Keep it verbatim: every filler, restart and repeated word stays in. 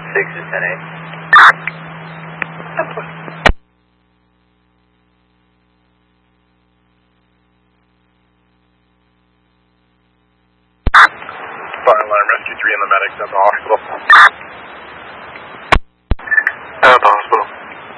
six to ten eight. Fire alarm, rescue three and the medics at the hospital.